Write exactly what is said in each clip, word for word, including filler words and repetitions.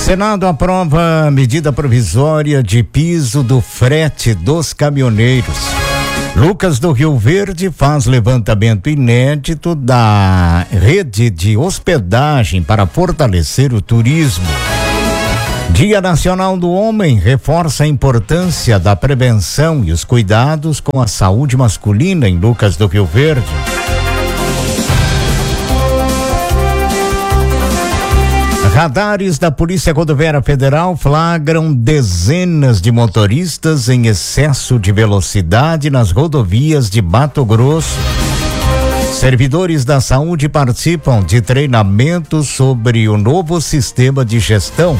Senado aprova medida provisória de piso do frete dos caminhoneiros. Lucas do Rio Verde faz levantamento inédito da rede de hospedagem para fortalecer o turismo. Dia Nacional do Homem reforça a importância da prevenção e os cuidados com a saúde masculina em Lucas do Rio Verde. Radares da Polícia Rodoviária Federal flagram dezenas de motoristas em excesso de velocidade nas rodovias de Mato Grosso. Servidores da saúde participam de treinamento sobre o novo sistema de gestão.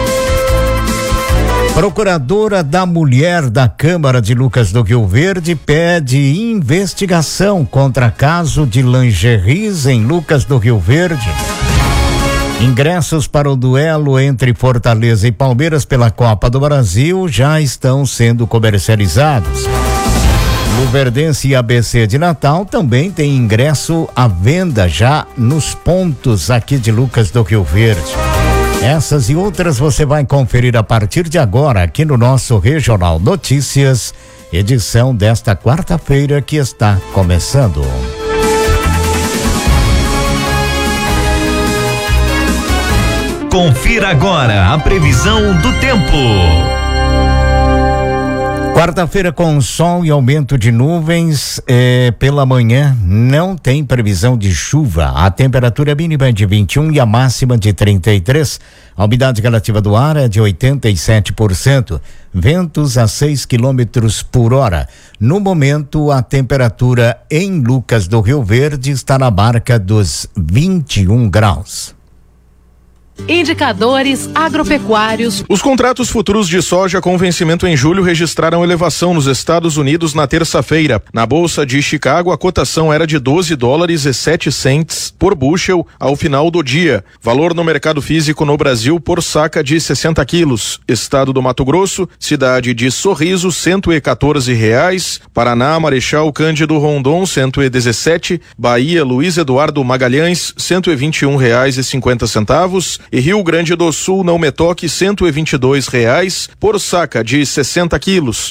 Procuradora da Mulher da Câmara de Lucas do Rio Verde pede investigação contra caso de lingeries em Lucas do Rio Verde. Ingressos para o duelo entre Fortaleza e Palmeiras pela Copa do Brasil já estão sendo comercializados. Luverdense e A B C de Natal também tem ingresso à venda já nos pontos aqui de Lucas do Rio Verde. Essas e outras você vai conferir a partir de agora aqui no nosso Regional Notícias, edição desta quarta-feira que está começando. Confira agora a previsão do tempo. Quarta-feira com sol e aumento de nuvens, eh, pela manhã não tem previsão de chuva. A temperatura mínima é de vinte e um e a máxima de trinta e três. A umidade relativa do ar é de oitenta e sete por cento. Ventos a seis quilômetros por hora. No momento, a temperatura em Lucas do Rio Verde está na marca dos vinte e um graus. Indicadores agropecuários. Os contratos futuros de soja com vencimento em julho registraram elevação nos Estados Unidos na terça-feira. Na Bolsa de Chicago, a cotação era de doze dólares e sete centes por bushel ao final do dia. Valor no mercado físico no Brasil por saca de sessenta quilos. Estado do Mato Grosso, cidade de Sorriso, cento e quatorze reais. Paraná, Marechal Cândido Rondon, cento e dezessete. Bahia, Luiz Eduardo Magalhães, cento e vinte e um reais e cinquenta centavos. E Rio Grande do Sul, não me toque, cento e vinte e dois reais por saca de sessenta quilos.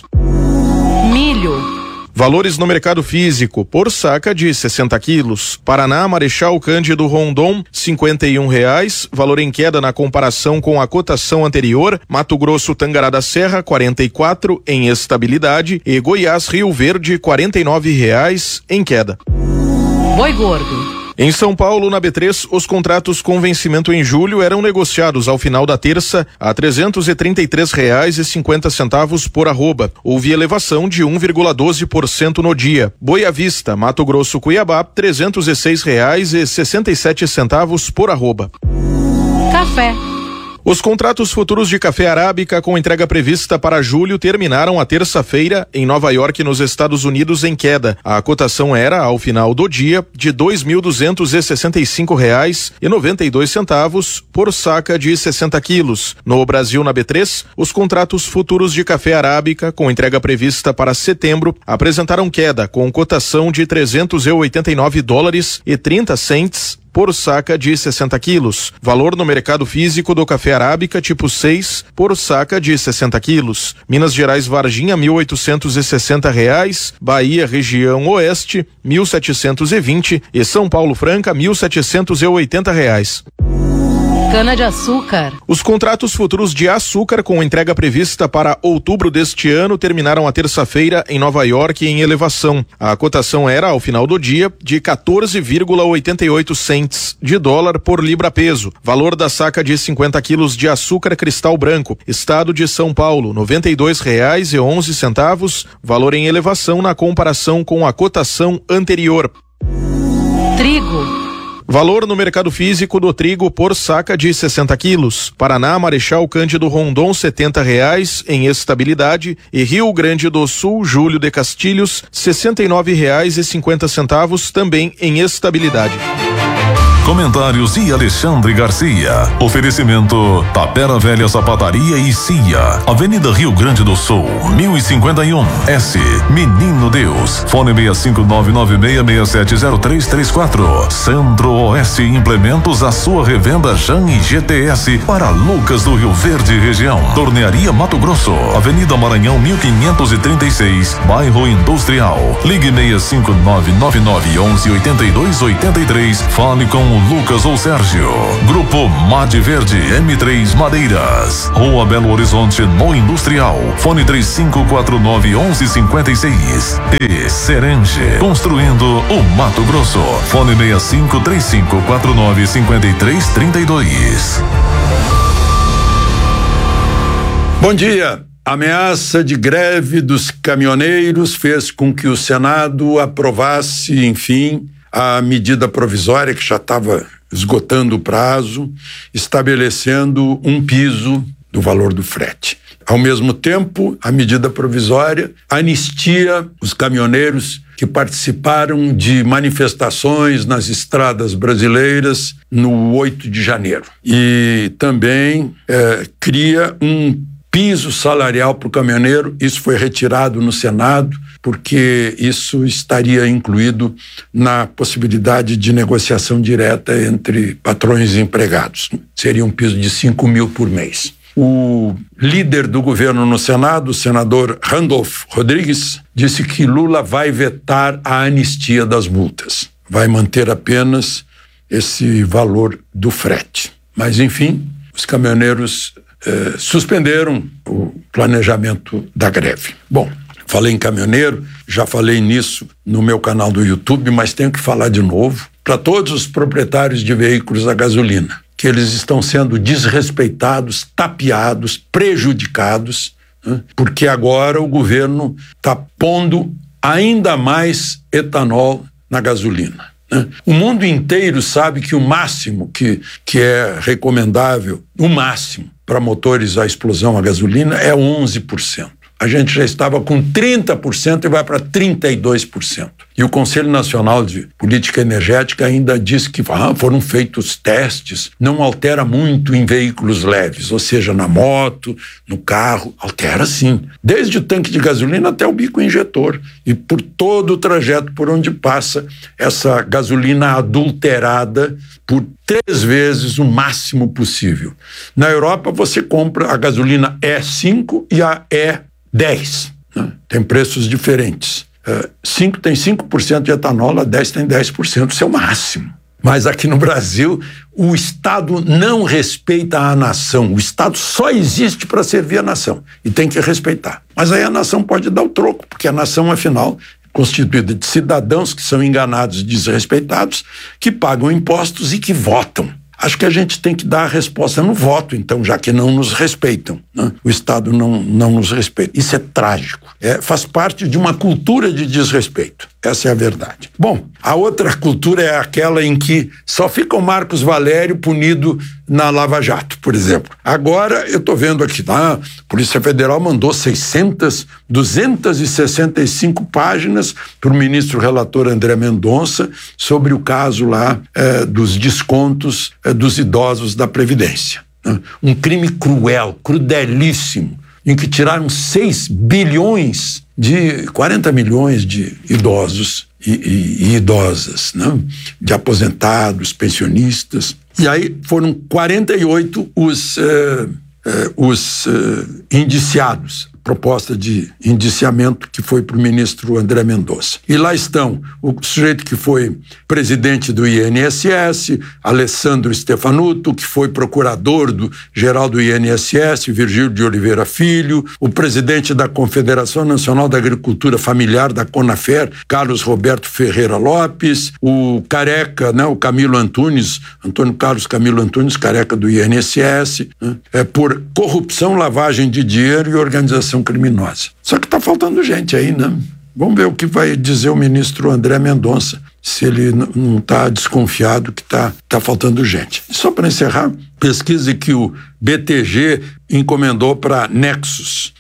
Milho. Valores no mercado físico por saca de sessenta quilos. Paraná, Marechal Cândido Rondon, cinquenta e um reais, valor em queda na comparação com a cotação anterior. Mato Grosso, Tangará da Serra, quarenta e quatro em estabilidade e Goiás, Rio Verde, quarenta e nove reais em queda. Boi gordo. Em São Paulo, na B três, os contratos com vencimento em julho eram negociados ao final da terça a trezentos e trinta e três reais e cinquenta centavos por arroba. Houve elevação de um vírgula doze por cento no dia. Boi à vista, Mato Grosso, Cuiabá, trezentos e seis reais e sessenta e sete centavos por arroba. Café. Os contratos futuros de café arábica com entrega prevista para julho terminaram a terça-feira em Nova York, nos Estados Unidos, em queda. A cotação era, ao final do dia, de dois mil duzentos e sessenta e cinco reais e noventa e dois centavos por saca de sessenta quilos. No Brasil, na B três, os contratos futuros de café arábica com entrega prevista para setembro apresentaram queda, com cotação de trezentos e oitenta e nove dólares e trinta centes por saca de sessenta quilos. Valor no mercado físico do café arábica tipo seis por saca de sessenta quilos. Minas Gerais, Varginha, mil oitocentos e sessenta reais. Bahia, região oeste, mil setecentos e vinte e São Paulo Franca, mil setecentos e oitenta reais. Cana-de-açúcar. Os contratos futuros de açúcar com entrega prevista para outubro deste ano terminaram a terça-feira em Nova York em elevação. A cotação era, ao final do dia, de quatorze vírgula oitenta e oito centes de dólar por libra-peso. Valor da saca de cinquenta quilos de açúcar cristal branco, estado de São Paulo, noventa e dois reais e onze centavos. Valor em elevação na comparação com a cotação anterior. Trigo. Valor no mercado físico do trigo por saca de sessenta quilos. Paraná, Marechal Cândido Rondon, setenta reais em estabilidade e Rio Grande do Sul, Júlio de Castilhos, sessenta e nove reais e cinquenta centavos também em estabilidade. Comentários e Alexandre Garcia. Oferecimento Tapera Velha Sapataria e C I A. Avenida Rio Grande do Sul, mil e cinquenta e um, S. Menino Deus. Fone seis cinco nove nove seis seis sete zero três três quatro. Centro Oeste Implementos, a sua revenda Jan e G T S para Lucas do Rio Verde região. Tornearia Mato Grosso, Avenida Maranhão mil quinhentos e trinta e seis, Bairro Industrial. Ligue seis cinco nove nove nove onze oitenta e dois oitenta e três. Fale com o Lucas ou Sérgio. Grupo Made Verde M três Madeiras. Rua Belo Horizonte no Industrial. Fone três cinco quatro nove onze cinquenta e seis. E Serenge, construindo o Mato Grosso. Fone seis cinco três cinco quatro nove cinco três três dois. Bom dia. A ameaça de greve dos caminhoneiros fez com que o Senado aprovasse, enfim, a medida provisória que já estava esgotando o prazo, estabelecendo um piso do valor do frete. Ao mesmo tempo, a medida provisória anistia os caminhoneiros que participaram de manifestações nas estradas brasileiras no oito de janeiro. E também é, cria um piso salarial para o caminhoneiro. Isso foi retirado no Senado, porque isso estaria incluído na possibilidade de negociação direta entre patrões e empregados. Seria um piso de cinco mil por mês. O líder do governo no Senado, o senador Randolph Rodrigues, disse que Lula vai vetar a anistia das multas. Vai manter apenas esse valor do frete. Mas, enfim, os caminhoneiros eh, suspenderam o planejamento da greve. Bom, falei em caminhoneiro, já falei nisso no meu canal do YouTube, mas tenho que falar de novo para todos os proprietários de veículos a gasolina, que eles estão sendo desrespeitados, tapeados, prejudicados, né? Porque agora o governo está pondo ainda mais etanol na gasolina, né? O mundo inteiro sabe que o máximo que, que é recomendável, o máximo para motores a explosão a gasolina é onze por cento. A gente já estava com trinta por cento e vai para trinta e dois por cento. E o Conselho Nacional de Política Energética ainda diz que ah, foram feitos testes, não altera muito em veículos leves, ou seja, na moto, no carro, altera sim. Desde o tanque de gasolina até o bico injetor. E por todo o trajeto por onde passa essa gasolina adulterada por três vezes o máximo possível. Na Europa você compra a gasolina E cinco e a E dez, né? Tem preços diferentes. Uh, cinco tem cinco por cento de etanol, a dez tem dez por cento, isso é o máximo. Mas aqui no Brasil, o Estado não respeita a nação. O Estado só existe para servir a nação e tem que respeitar. Mas aí a nação pode dar o troco, porque a nação, afinal, é constituída de cidadãos que são enganados e desrespeitados, que pagam impostos e que votam. Acho que a gente tem que dar a resposta no voto, então, já que não nos respeitam, né? O Estado não, não nos respeita. Isso é trágico. É, faz parte de uma cultura de desrespeito. Essa é a verdade. Bom, a outra cultura é aquela em que só fica o Marcos Valério punido na Lava Jato, por exemplo. Agora, eu estou vendo aqui, ah, a Polícia Federal mandou seiscentas, duzentas e sessenta e cinco páginas para o ministro relator André Mendonça sobre o caso lá eh, dos descontos eh, dos idosos da Previdência. Né? Um crime cruel, crudelíssimo, em que tiraram seis bilhões de quarenta milhões de idosos e, e, e idosas, né? De aposentados, pensionistas. E aí foram quarenta e oito os, eh, eh, os eh, indiciados, proposta de indiciamento que foi para o ministro André Mendonça. E lá estão o sujeito que foi presidente do I N S S, Alessandro Stefanuto, que foi procurador do geral do I N S S, Virgílio de Oliveira Filho, o presidente da Confederação Nacional da Agricultura Familiar, da Conafer, Carlos Roberto Ferreira Lopes, o careca, né, o Camilo Antunes, Antônio Carlos Camilo Antunes, careca do I N S S, né, é, por corrupção, lavagem de dinheiro e organização criminosa. Só que está faltando gente aí, né? Vamos ver o que vai dizer o ministro André Mendonça, se ele não está desconfiado que está tá faltando gente. Só para encerrar, pesquisa que o B T G encomendou para Nexus.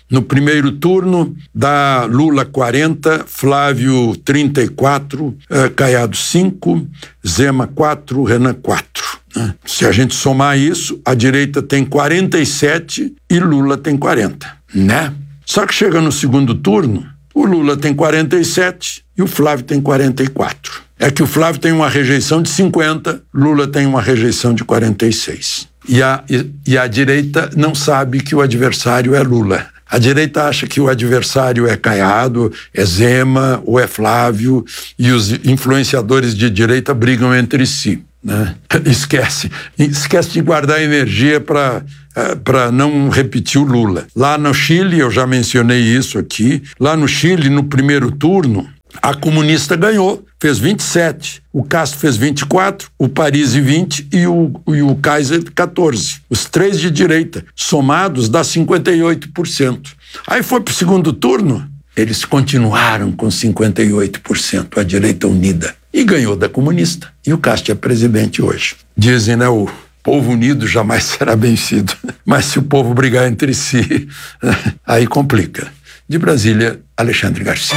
No primeiro turno, dá Lula quarenta, Flávio trinta e quatro, eh, Caiado cinco, Zema quatro, Renan quatro. Né? Se a gente somar isso, a direita tem quarenta e sete e Lula tem quarenta, né? Só que chega no segundo turno, o Lula tem quarenta e sete e o Flávio tem quarenta e quatro. É que o Flávio tem uma rejeição de cinquenta, Lula tem uma rejeição de quarenta e seis. E a, e, e a direita não sabe que o adversário é Lula. A direita acha que o adversário é Caiado, é Zema ou é Flávio, e os influenciadores de direita brigam entre si, né? Esquece, esquece de guardar energia para para não repetir o Lula. Lá no Chile, eu já mencionei isso aqui, lá no Chile, no primeiro turno, a comunista ganhou, fez vinte e sete, o Castro fez vinte e quatro, o Parisi vinte e o, e o Kaiser catorze. Os três de direita, somados, dá cinquenta e oito por cento. Aí foi para o segundo turno, eles continuaram com cinquenta e oito por cento, a direita unida, e ganhou da comunista. E o Castro é presidente hoje. Dizem, né, o povo unido jamais será vencido. Mas se o povo brigar entre si, aí complica. De Brasília, Alexandre Garcia.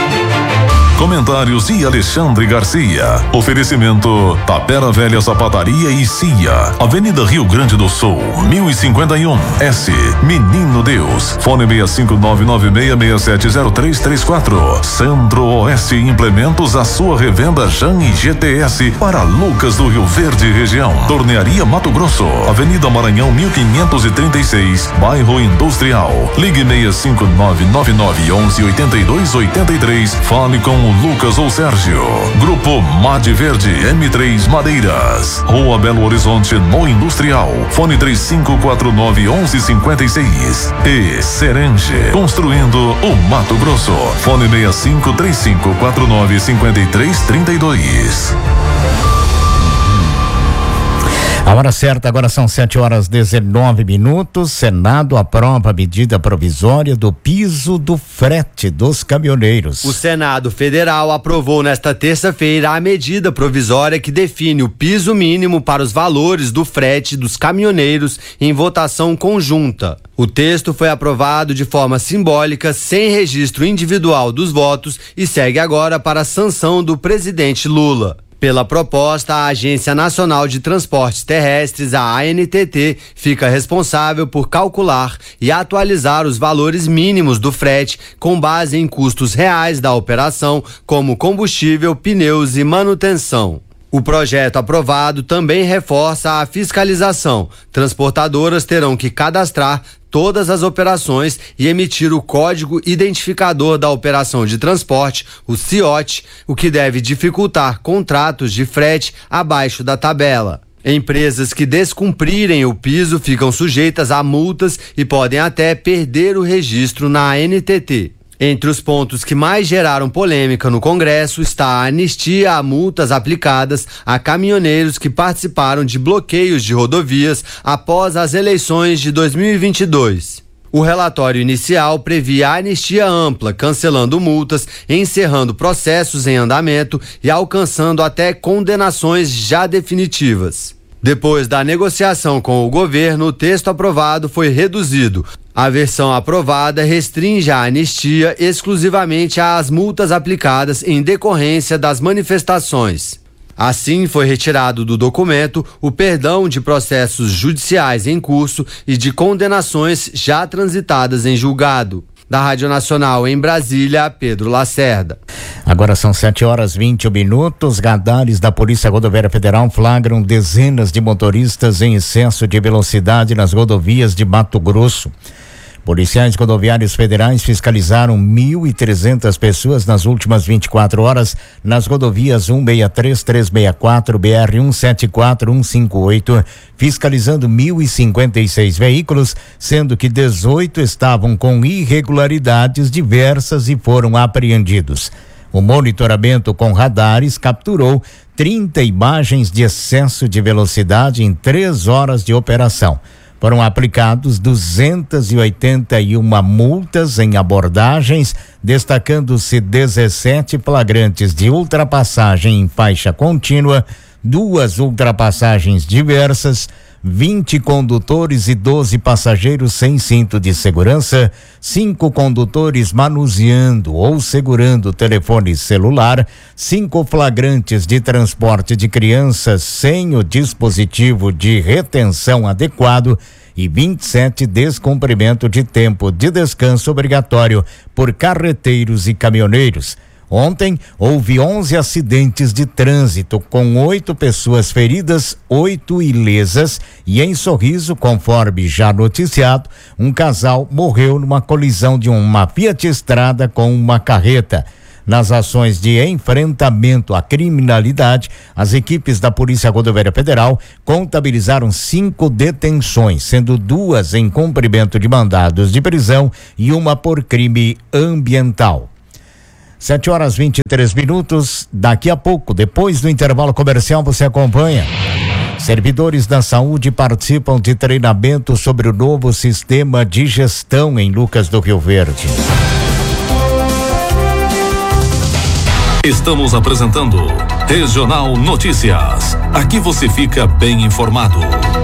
Comentários de Alexandre Garcia. Oferecimento Tapera Velha Sapataria e Cia. Avenida Rio Grande do Sul, mil e cinquenta e um, S. Menino Deus. Fone seis cinco nove nove seis seis sete zero três três quatro. Centro-Oeste Implementos, a sua revenda Jan e G T S para Lucas do Rio Verde região. Tornearia Mato Grosso. Avenida Maranhão mil quinhentos e trinta e seis, Bairro Industrial. Ligue seis cinco nove nove nove onze oitenta e dois oitenta e três. Fale com Lucas ou Sérgio. Grupo Made Verde M três Madeiras. Rua Belo Horizonte no Industrial. Fone três cinco quatro nove onze cinquenta e seis. E Serenge. Construindo o Mato Grosso. Fone seis cinco três cinco quatro nove cinco três três dois. A hora certa agora são sete horas e dezenove minutos. Senado aprova a medida provisória do piso do frete dos caminhoneiros. O Senado Federal aprovou nesta terça-feira a medida provisória que define o piso mínimo para os valores do frete dos caminhoneiros em votação conjunta. O texto foi aprovado de forma simbólica, sem registro individual dos votos, e segue agora para a sanção do presidente Lula. Pela proposta, a Agência Nacional de Transportes Terrestres, a A N T T, fica responsável por calcular e atualizar os valores mínimos do frete com base em custos reais da operação, como combustível, pneus e manutenção. O projeto aprovado também reforça a fiscalização. Transportadoras terão que cadastrar todas as operações e emitir o código identificador da operação de transporte, o C I O T, o que deve dificultar contratos de frete abaixo da tabela. Empresas que descumprirem o piso ficam sujeitas a multas e podem até perder o registro na A N T T. Entre os pontos que mais geraram polêmica no Congresso está a anistia a multas aplicadas a caminhoneiros que participaram de bloqueios de rodovias após as eleições de dois mil e vinte e dois. O relatório inicial previa anistia ampla, cancelando multas, encerrando processos em andamento e alcançando até condenações já definitivas. Depois da negociação com o governo, o texto aprovado foi reduzido. A versão aprovada restringe a anistia exclusivamente às multas aplicadas em decorrência das manifestações. Assim, foi retirado do documento o perdão de processos judiciais em curso e de condenações já transitadas em julgado. Da Rádio Nacional em Brasília, Pedro Lacerda. Agora são sete horas e vinte minutos. Radares da Polícia Rodoviária Federal flagram dezenas de motoristas em excesso de velocidade nas rodovias de Mato Grosso. Policiais rodoviários federais fiscalizaram mil e trezentas pessoas nas últimas vinte e quatro horas nas rodovias cento e sessenta e três, trezentos e sessenta e quatro, B R cento e setenta e quatro, cento e cinquenta e oito, fiscalizando mil e cinquenta e seis veículos, sendo que dezoito estavam com irregularidades diversas e foram apreendidos. O monitoramento com radares capturou trinta imagens de excesso de velocidade em três horas de operação. Foram aplicados duzentas e oitenta e uma multas em abordagens, destacando-se dezessete flagrantes de ultrapassagem em faixa contínua, duas ultrapassagens diversas, vinte condutores e doze passageiros sem cinto de segurança, cinco condutores manuseando ou segurando telefone celular, cinco flagrantes de transporte de crianças sem o dispositivo de retenção adequado e vinte e sete descumprimento de tempo de descanso obrigatório por carreteiros e caminhoneiros. Ontem, houve onze acidentes de trânsito, com oito pessoas feridas, oito ilesas, e em Sorriso, conforme já noticiado, um casal morreu numa colisão de uma Fiat Estrada com uma carreta. Nas ações de enfrentamento à criminalidade, as equipes da Polícia Rodoviária Federal contabilizaram cinco detenções, sendo duas em cumprimento de mandados de prisão e uma por crime ambiental. Sete horas vinte e três minutos. Daqui a pouco, depois do intervalo comercial, você acompanha. Servidores da saúde participam de treinamento sobre o novo sistema de gestão em Lucas do Rio Verde. Estamos apresentando Regional Notícias. Aqui você fica bem informado.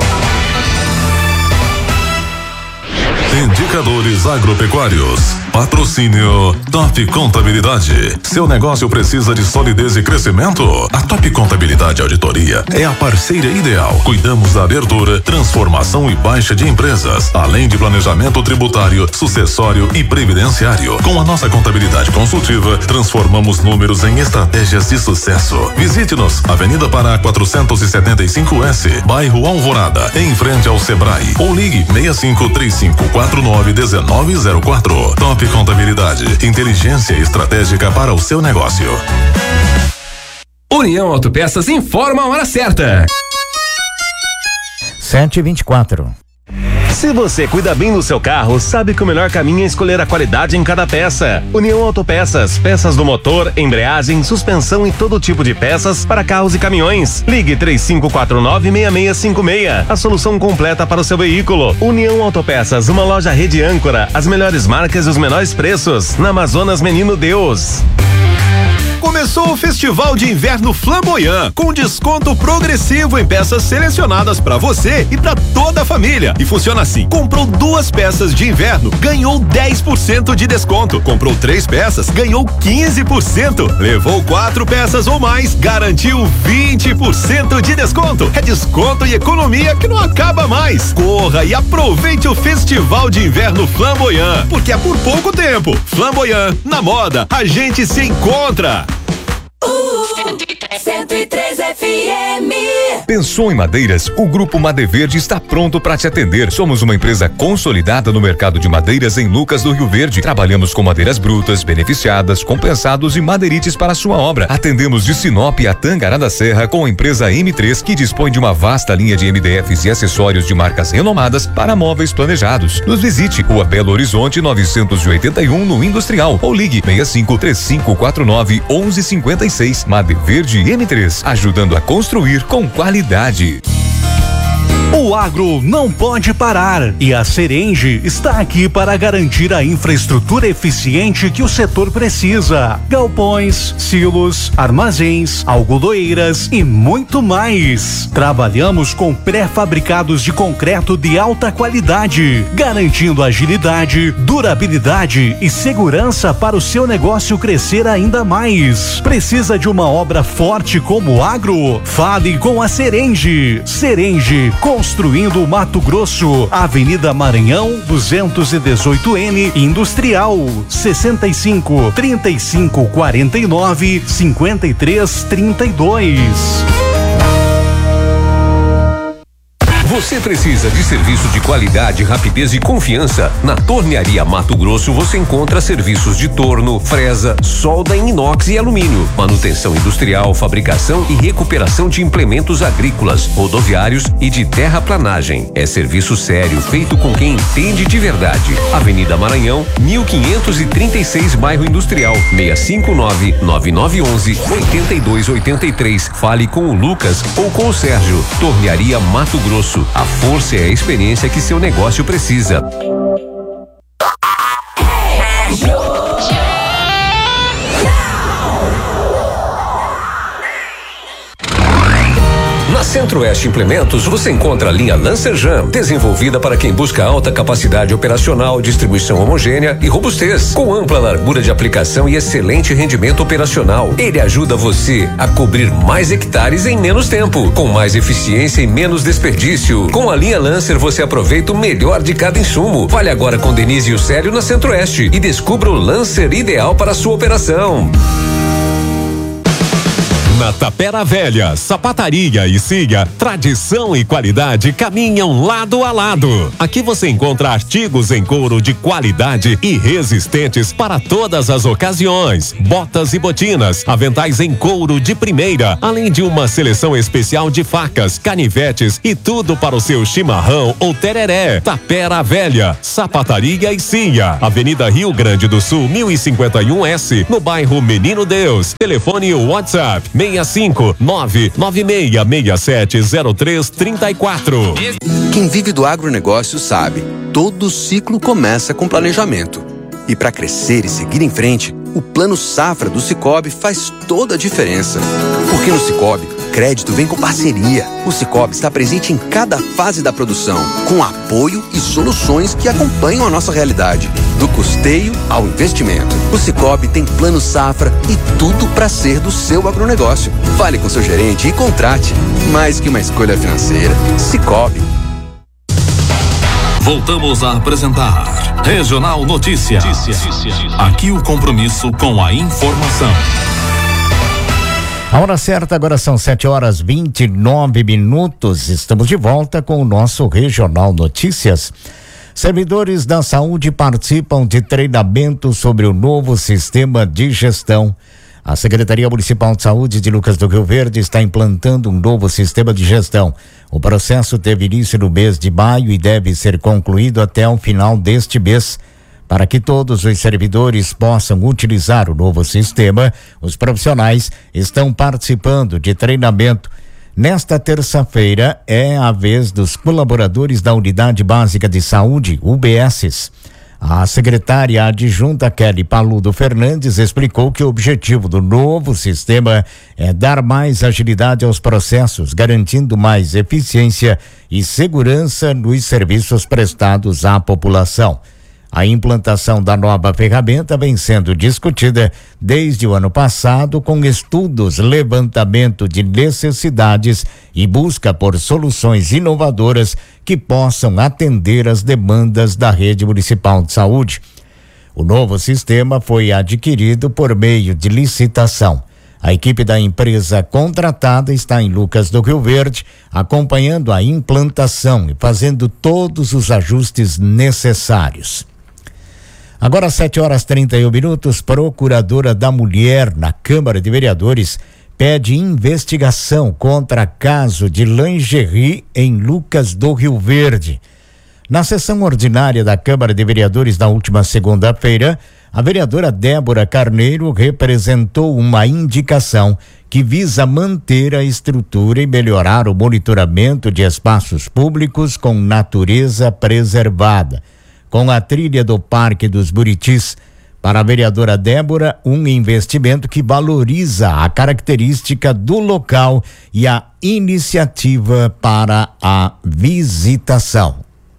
Indicadores agropecuários. Patrocínio Top Contabilidade. Seu negócio precisa de solidez e crescimento? A Top Contabilidade Auditoria é a parceira ideal. Cuidamos da abertura, transformação e baixa de empresas, além de planejamento tributário, sucessório e previdenciário. Com a nossa contabilidade consultiva, transformamos números em estratégias de sucesso. Visite-nos, Avenida Pará quatrocentos e setenta e cinco S, bairro Alvorada, em frente ao Sebrae. Ou ligue seis cinco três cinco quatro nove um nove zero quatro. Top Contabilidade, inteligência estratégica para o seu negócio. União Autopeças informa a hora certa. sete e vinte e quatro. Se você cuida bem do seu carro, sabe que o melhor caminho é escolher a qualidade em cada peça. União Autopeças, peças do motor, embreagem, suspensão e todo tipo de peças para carros e caminhões. Ligue três cinco quatro nove, seis seis cinco seis, a solução completa para o seu veículo. União Autopeças, uma loja rede âncora, as melhores marcas e os menores preços, na Amazonas Menino Deus. Começou o Festival de Inverno Flamboyant, com desconto progressivo em peças selecionadas para você e para toda a família. E funciona assim: comprou duas peças de inverno, ganhou dez por cento de desconto. Comprou três peças, ganhou quinze por cento. Levou quatro peças ou mais, garantiu vinte por cento de desconto. É desconto e economia que não acaba mais. Corra e aproveite o Festival de Inverno Flamboyant, porque é por pouco tempo. Flamboyant, na moda, a gente se encontra. cento e três F M. Pensou em madeiras? O Grupo Madeverde está pronto para te atender. Somos uma empresa consolidada no mercado de madeiras em Lucas do Rio Verde. Trabalhamos com madeiras brutas, beneficiadas, compensados e madeirites para sua obra. Atendemos de Sinop a Tangará da Serra com a empresa M três, que dispõe de uma vasta linha de M D Fs e acessórios de marcas renomadas para móveis planejados. Nos visite, Rua Belo Horizonte novecentos e oitenta e um, no Industrial, ou ligue seis cinco três cinco quatro nove um um cinco seis. Madeverde M três, ajudando a construir com qualidade. O agro não pode parar e a Serenge está aqui para garantir a infraestrutura eficiente que o setor precisa. Galpões, silos, armazéns, algodoeiras e muito mais. Trabalhamos com pré-fabricados de concreto de alta qualidade, garantindo agilidade, durabilidade e segurança para o seu negócio crescer ainda mais. Precisa de uma obra forte como o agro? Fale com a Serenge. Serenge, construindo Mato Grosso, Avenida Maranhão, duzentos e dezoito N, Industrial, sessenta e cinco, trinta e cinco, quarenta e nove, cinquenta e três, trinta e dois. Você precisa de serviço de qualidade, rapidez e confiança? Na Tornearia Mato Grosso você encontra serviços de torno, fresa, solda em inox e alumínio, manutenção industrial, fabricação e recuperação de implementos agrícolas, rodoviários e de terraplanagem. É serviço sério, feito com quem entende de verdade. Avenida Maranhão, mil quinhentos e trinta e seis, bairro Industrial, seis cinco nove, nove nove um um, oito dois oito três. Fale com o Lucas ou com o Sérgio. Tornearia Mato Grosso. A força e a experiência que seu negócio precisa. Na Centro Centro-Oeste Implementos, você encontra a linha Lancer Jam, desenvolvida para quem busca alta capacidade operacional, distribuição homogênea e robustez, com ampla largura de aplicação e excelente rendimento operacional. Ele ajuda você a cobrir mais hectares em menos tempo, com mais eficiência e menos desperdício. Com a linha Lancer você aproveita o melhor de cada insumo. Fale agora com Denise e o Célio na Centro-Oeste e descubra o Lancer ideal para a sua operação. Na Tapera Velha, sapataria e Cia, tradição e qualidade caminham lado a lado. Aqui você encontra artigos em couro de qualidade e resistentes para todas as ocasiões. Botas e botinas, aventais em couro de primeira, além de uma seleção especial de facas, canivetes e tudo para o seu chimarrão ou tereré. Tapera Velha, sapataria e Cia, Avenida Rio Grande do Sul, mil e cinquenta e um S, no bairro Menino Deus. Telefone e WhatsApp seis cinco nove nove seis seis sete zero três três quatro. Quem vive do agronegócio sabe, todo ciclo começa com planejamento. E para crescer e seguir em frente, o Plano Safra do Sicoob faz toda a diferença. Porque no Sicoob, crédito vem com parceria. O Sicoob está presente em cada fase da produção, com apoio e soluções que acompanham a nossa realidade, do custeio ao investimento. O Sicoob tem Plano Safra e tudo para ser do seu agronegócio. Fale com seu gerente e contrate. Mais que uma escolha financeira, Sicoob. Voltamos a apresentar Regional Notícias. Aqui o compromisso com a informação. A hora certa agora são sete horas vinte e nove minutos. Estamos de volta com o nosso Regional Notícias. Servidores da saúde participam de treinamento sobre o novo sistema de gestão. A Secretaria Municipal de Saúde de Lucas do Rio Verde está implantando um novo sistema de gestão. O processo teve início no mês de maio e deve ser concluído até o final deste mês. Para que todos os servidores possam utilizar o novo sistema, os profissionais estão participando de treinamento. Nesta terça-feira é a vez dos colaboradores da Unidade Básica de Saúde, U B S. A secretária adjunta Kelly Paludo Fernandes explicou que o objetivo do novo sistema é dar mais agilidade aos processos, garantindo mais eficiência e segurança nos serviços prestados à população. A implantação da nova ferramenta vem sendo discutida desde o ano passado, com estudos, levantamento de necessidades e busca por soluções inovadoras que possam atender as demandas da rede municipal de saúde. O novo sistema foi adquirido por meio de licitação. A equipe da empresa contratada está em Lucas do Rio Verde, acompanhando a implantação e fazendo todos os ajustes necessários. Agora sete horas e trinta e um minutos, Procuradora da Mulher na Câmara de Vereadores pede investigação contra caso de lingerie em Lucas do Rio Verde. Na sessão ordinária da Câmara de Vereadores na última segunda-feira, a vereadora Débora Carneiro representou uma indicação que visa manter a estrutura e melhorar o monitoramento de espaços públicos com natureza preservada. Com a trilha do Parque dos Buritis, para a vereadora Débora, um investimento que valoriza a característica do local e a iniciativa para a visitação.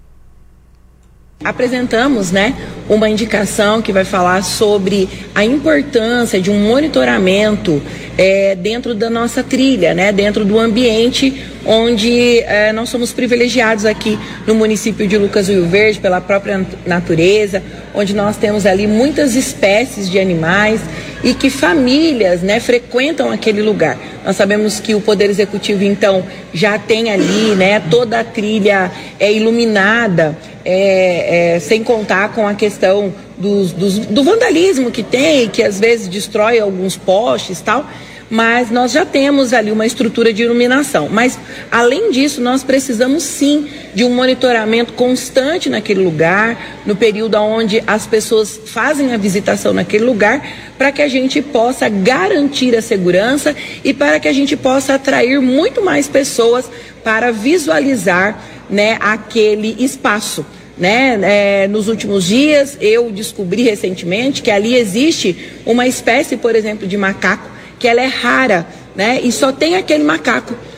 Apresentamos, né, uma indicação que vai falar sobre a importância de um monitoramento é, dentro da nossa trilha, né, dentro do ambiente onde é, nós somos privilegiados aqui no município de Lucas do Rio Verde pela própria natureza, onde nós temos ali muitas espécies de animais e que famílias, né, frequentam aquele lugar. Nós sabemos que o Poder Executivo, então, já tem ali, né, toda a trilha é iluminada, é, é, sem contar com a questão dos, dos, do vandalismo que tem, que às vezes destrói alguns postes e tal, mas nós já temos ali uma estrutura de iluminação. Mas, além disso, nós precisamos sim de um monitoramento constante naquele lugar, no período onde as pessoas fazem a visitação naquele lugar, para que a gente possa garantir a segurança e para que a gente possa atrair muito mais pessoas para visualizar, né, aquele espaço. Né? É, nos últimos dias eu descobri recentemente que ali existe uma espécie, por exemplo, de macaco, que ela é rara, né? E só tem aquele macaco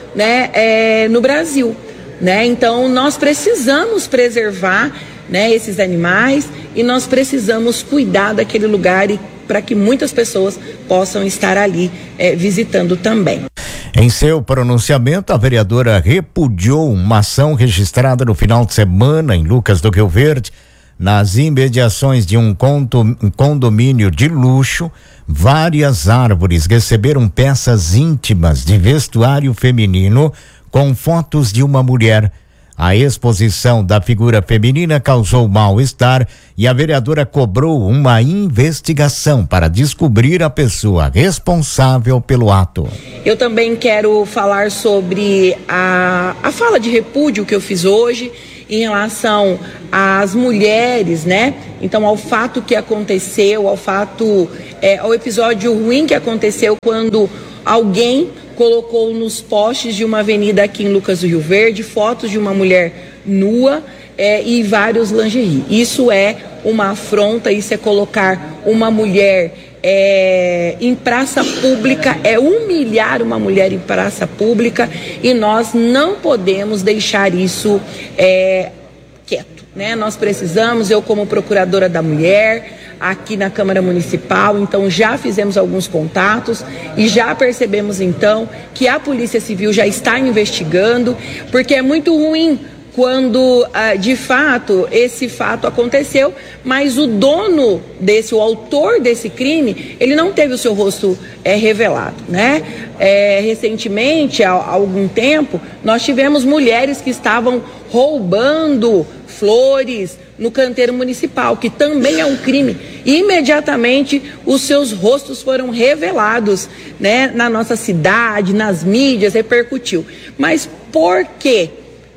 né, é, no Brasil, né? Então nós precisamos preservar, né, esses animais e nós precisamos cuidar daquele lugar e para que muitas pessoas possam estar ali é, visitando também. Em seu pronunciamento, a vereadora repudiou uma ação registrada no final de semana em Lucas do Rio Verde, nas imediações de um condomínio de luxo. Várias árvores receberam peças íntimas de vestuário feminino com fotos de uma mulher. A exposição da figura feminina causou mal-estar e a vereadora cobrou uma investigação para descobrir a pessoa responsável pelo ato. Eu também quero falar sobre a, a fala de repúdio que eu fiz hoje em relação às mulheres, né? Então, ao fato que aconteceu, ao fato, é, ao episódio ruim que aconteceu quando alguém colocou nos postes de uma avenida aqui em Lucas do Rio Verde fotos de uma mulher nua é, e vários lingerie. Isso é uma afronta, isso é colocar uma mulher é, em praça pública, é humilhar uma mulher em praça pública e nós não podemos deixar isso é, quieto, né? Nós precisamos, eu como procuradora da mulher, aqui na Câmara Municipal, então já fizemos alguns contatos e já percebemos então que a Polícia Civil já está investigando, porque é muito ruim quando ah, de fato esse fato aconteceu, mas o dono desse, o autor desse crime, ele não teve o seu rosto é, revelado, né? É, recentemente, há, há algum tempo, nós tivemos mulheres que estavam roubando flores no canteiro municipal, que também é um crime. Imediatamente os seus rostos foram revelados, né, na nossa cidade, nas mídias, repercutiu. Mas por que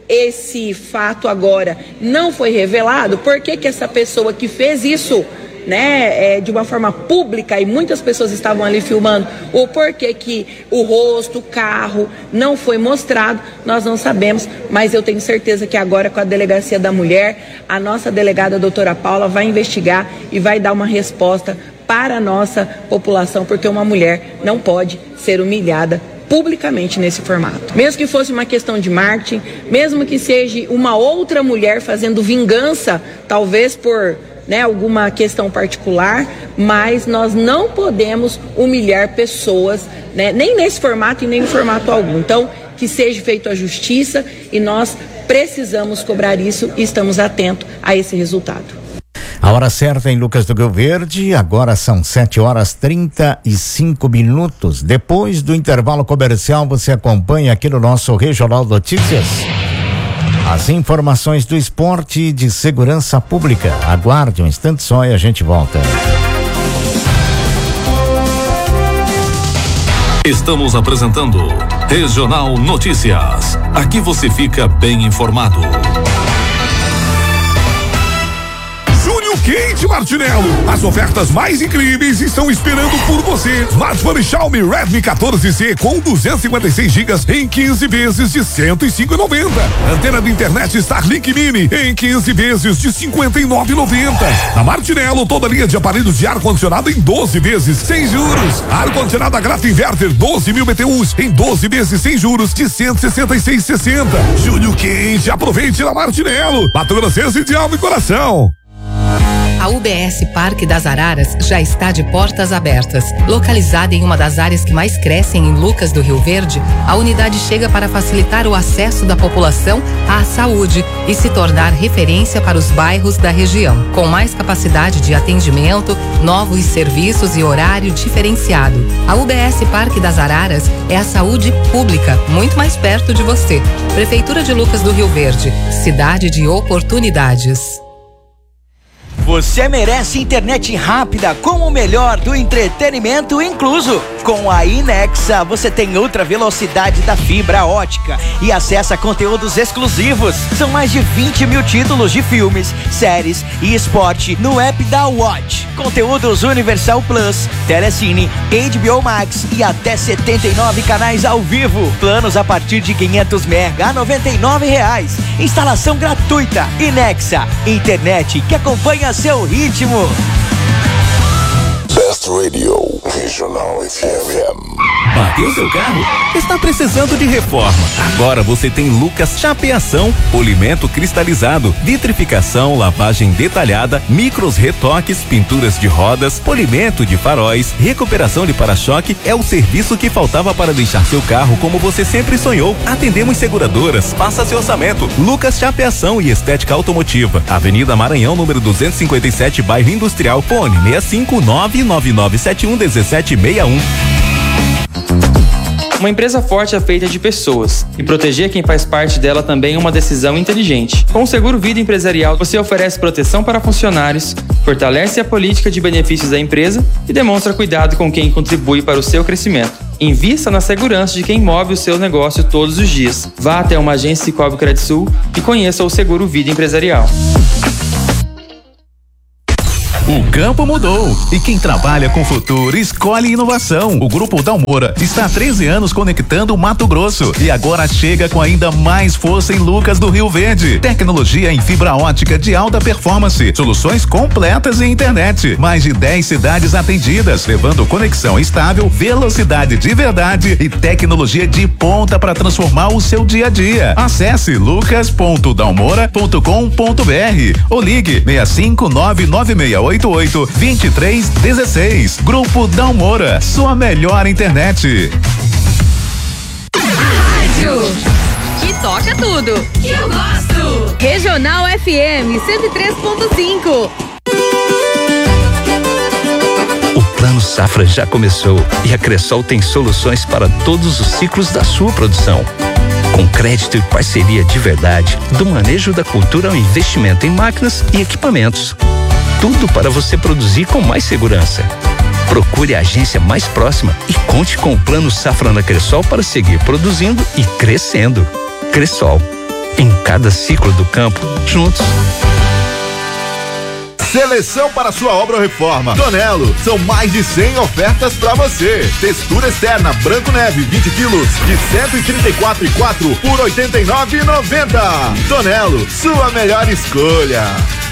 esse fato agora não foi revelado? Por que que essa pessoa que fez isso, né, é, de uma forma pública e muitas pessoas estavam ali filmando, ou por que que o rosto, o carro não foi mostrado, nós não sabemos, mas eu tenho certeza que agora com a Delegacia da Mulher, a nossa delegada a doutora Paula vai investigar e vai dar uma resposta para a nossa população, porque uma mulher não pode ser humilhada publicamente nesse formato. Mesmo que fosse uma questão de marketing, mesmo que seja uma outra mulher fazendo vingança, talvez por, né, alguma questão particular, mas nós não podemos humilhar pessoas, né, nem nesse formato e nem em formato algum. Então, que seja feita a justiça e nós precisamos cobrar isso e estamos atentos a esse resultado. A hora certa em Lucas do Rio Verde, agora são sete horas trinta e cinco minutos. Depois do intervalo comercial, você acompanha aqui no nosso Regional Notícias as informações do esporte e de segurança pública. Aguarde um instante só e a gente volta. Estamos apresentando Regional Notícias. Aqui você fica bem informado. Quente Martinello, as ofertas mais incríveis estão esperando por você. Smartphone Xiaomi Redmi quatorze C com duzentos e cinquenta e seis gigas em quinze vezes de cento e cinco reais e noventa centavos. Antena de internet Starlink Mini em quinze vezes de cinquenta e nove reais e noventa centavos. Na Martinello, toda linha de aparelhos de ar-condicionado em doze vezes sem juros. Ar-condicionado a Grata Inverter doze mil B T Us em doze vezes sem juros de cento e sessenta e seis reais e sessenta centavos. Julho quente, aproveite na Martinello. Mato Grossense de alma e coração. A U B S Parque das Araras já está de portas abertas. Localizada em uma das áreas que mais crescem em Lucas do Rio Verde, a unidade chega para facilitar o acesso da população à saúde e se tornar referência para os bairros da região. Com mais capacidade de atendimento, novos serviços e horário diferenciado. A U B S Parque das Araras é a saúde pública, muito mais perto de você. Prefeitura de Lucas do Rio Verde, cidade de oportunidades. Você merece internet rápida com o melhor do entretenimento incluso. Com a Inexa, você tem outra velocidade da fibra ótica e acessa conteúdos exclusivos. São mais de vinte mil títulos de filmes, séries e esporte no app da Watch. Conteúdos Universal Plus, Telecine, H B O Max e até setenta e nove canais ao vivo. Planos a partir de quinhentos mega a noventa e nove reais. Instalação gratuita. Inexa, internet que acompanha seu ritmo. Best Best Radio, Regional F M. Bateu seu carro? Está precisando de reforma? Agora você tem Lucas Chapeação, polimento cristalizado, vitrificação, lavagem detalhada, micros retoques, pinturas de rodas, polimento de faróis, recuperação de para-choque é o serviço que faltava para deixar seu carro como você sempre sonhou. Atendemos seguradoras, faça seu orçamento. Lucas Chapeação e Estética Automotiva, Avenida Maranhão, número duzentos e cinquenta e sete, bairro Industrial, fone seis cinco nove nove nove sete um um sete seis um. Uma empresa forte é feita de pessoas, e proteger quem faz parte dela também é uma decisão inteligente. Com o Seguro Vida Empresarial, você oferece proteção para funcionários, fortalece a política de benefícios da empresa e demonstra cuidado com quem contribui para o seu crescimento. Invista na segurança de quem move o seu negócio todos os dias. Vá até uma agência Cicobi Credisul e conheça o Seguro Vida Empresarial. O campo mudou e quem trabalha com o futuro escolhe inovação. O Grupo Dalmora está há treze anos conectando o Mato Grosso e agora chega com ainda mais força em Lucas do Rio Verde. Tecnologia em fibra ótica de alta performance, soluções completas em internet, mais de dez cidades atendidas, levando conexão estável, velocidade de verdade e tecnologia de ponta para transformar o seu dia a dia. Acesse lucas ponto dalmora ponto com ponto br ou ligue seis cinco nove nove seis oito oito dois três um seis. Grupo Dalmora, sua melhor internet. Rádio que toca tudo. Que eu gosto. Regional F M cento e três ponto cinco. O Plano Safra já começou e a Cressol tem soluções para todos os ciclos da sua produção. Com crédito e parceria de verdade, do manejo da cultura ao investimento em máquinas e equipamentos. Tudo para você produzir com mais segurança. Procure a agência mais próxima e conte com o Plano Safra da Cressol para seguir produzindo e crescendo. Cressol, em cada ciclo do campo, juntos. Seleção para sua obra ou reforma. Tonelo, são mais de cem ofertas para você. Textura externa branco neve vinte quilos de cento e trinta e quatro reais e quatro por oitenta e nove reais e noventa centavos. Tonelo, sua melhor escolha.